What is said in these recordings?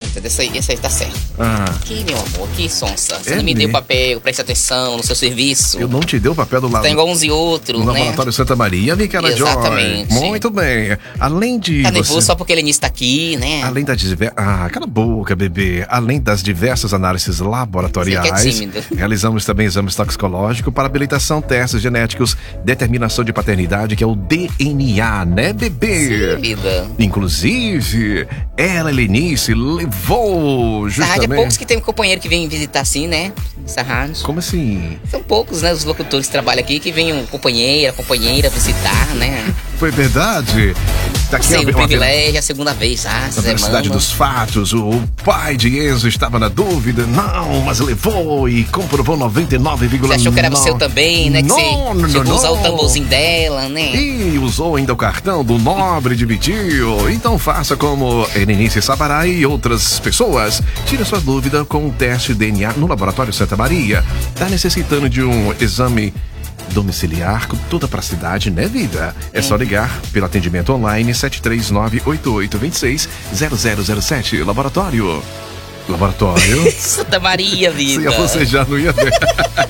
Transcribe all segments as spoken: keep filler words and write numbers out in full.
Entendeu? Essa aí, essa aí tá certo. Ah. Que, meu amor, que sonsa. Você É não me deu mesmo? papel, preste atenção no seu serviço. Eu não te dei o papel do lado. Tá igual uns e outros, No né? Laboratório Santa Maria, Micaela Joy. Exatamente. Muito bem. Além de Tá nervoso você... só porque ele início tá aqui, né? Além das diver... Ah, cala a boca, bebê. Além das diversas análises laboratoriais, Você que é tímido. realizamos também exames toxicológicos para habilitação, testes genéticos, determinação de paternidade, que é o D N A, né, bebê? Sim, vida. Inclusive, ela, Helenice, levou Essa rádio é justamente... poucos que tem um companheiro que vem visitar assim, né? Essa rádio. Como assim? São poucos, né? Os locutores que trabalham aqui que vêm um companheira, companheira visitar, né? Foi verdade? Daqui Sei, a- o uma- privilégio, a segunda vez, ah, Na semana. velocidade dos fatos, o pai de Enzo estava na dúvida, não, mas levou e comprovou noventa e nove vírgula nove. Você achou que era seu também, né? Que Não, você não, chegou não, a usar não. o tamborzinho dela, né? E usou ainda o cartão do nobre dividiu. Então faça como Helenice Sabará e outras pessoas. Tire sua dúvida com um teste de D N A no Laboratório Santa Maria. Tá necessitando de um exame domiciliar com toda a pracidade, né, vida? É só ligar pelo atendimento online sete três nove, oito oito dois seis, zero zero zero sete. Laboratório. Laboratório. Santa Maria, Se vida. ia você já não ia ver.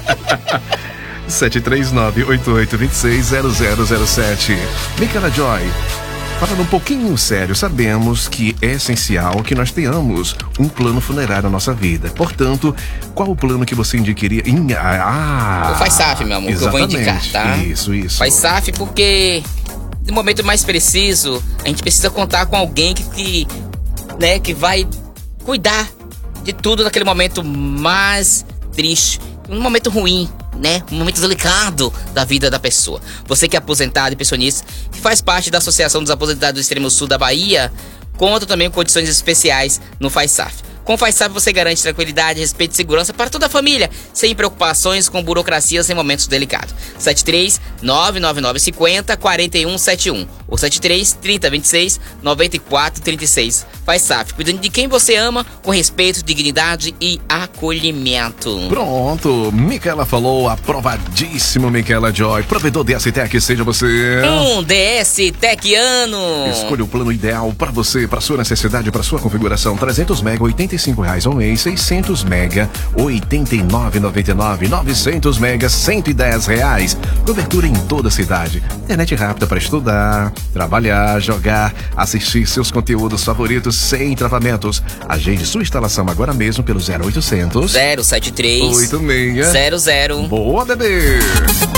sete três nove, oito oito dois seis, zero zero zero sete. Micaela Joy, falando um pouquinho sério, sabemos que é essencial que nós tenhamos um plano funerário na nossa vida. Portanto, qual o plano que você indicaria? Em... Ah, O Faz S A F, meu amor, que eu vou indicar, exatamente. tá? Isso, isso. Faz S A F porque no momento mais preciso, a gente precisa contar com alguém que, que, né, que vai cuidar de tudo naquele momento mais triste, um momento ruim, né? Um momento delicado da vida da pessoa. Você que é aposentado e pensionista, que faz parte da Associação dos Aposentados do Extremo Sul da Bahia, conta também com condições especiais no Faz S A F. Com o Faz S A F você garante tranquilidade, respeito e segurança para toda a família, sem preocupações com burocracias em momentos delicados. sete três nove nove nove cinco zero quatro um sete um ou sete três, trinta, vinte e seis, noventa e quatro, trinta e seis. Faz S A F, cuidando de quem você ama, com respeito, dignidade e acolhimento. Pronto, Micaela falou, aprovadíssimo, Micaela Joy. Provedor D S Tech, seja você. Um D S Techiano. Escolha o plano ideal para você, para sua necessidade, para sua configuração. trezentos mega, oitenta e cinco reais ao mês. seiscentos mega, oitenta e nove reais e noventa e nove centavos. novecentos mega, cento e dez reais. Cobertura em toda a cidade. Internet rápida para estudar, trabalhar, jogar, assistir seus conteúdos favoritos sem travamentos. Agende sua instalação agora mesmo pelo zero oitocentos, zero sete três, oitenta e seis, zero zero. Boa, bebê!